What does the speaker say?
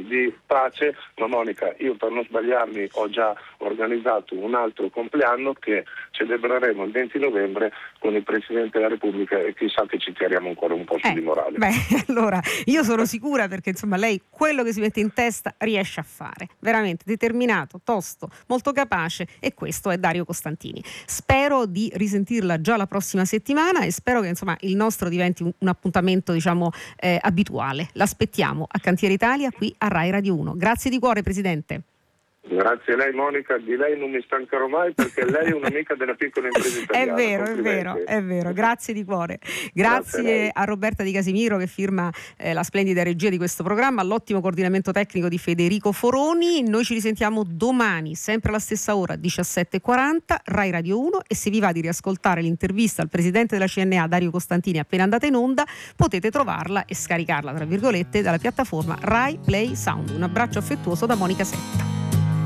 di pace. Ma Monica, io per non sbagliarmi ho già organizzato un altro compleanno che celebreremo il 20 novembre con il Presidente della Repubblica e chissà che ci tiriamo ancora un po' su di morale. Allora io sono sicura, perché insomma lei quello che si mette in testa riesce a fare, veramente determinato, tosto, molto capace, e questo è Dario Costantini. Spero di risentirla già la prossima settimana e spero che insomma il nostro diventi un appuntamento abituale. L'aspettiamo a Cantiere Italia qui a Rai Radio 1. Grazie di cuore, Presidente. Grazie a lei, Monica, di lei non mi stancherò mai perché lei è un'amica della piccola impresa italiana. È vero, grazie di cuore. Grazie a Roberta Di Casimiro che firma la splendida regia di questo programma, all'ottimo coordinamento tecnico di Federico Foroni. Noi ci risentiamo domani, sempre alla stessa ora, 17:40, Rai Radio 1, e se vi va di riascoltare l'intervista al presidente della CNA, Dario Costantini, appena andata in onda, potete trovarla e scaricarla, tra virgolette, dalla piattaforma Rai Play Sound. Un abbraccio affettuoso da Monica Setta.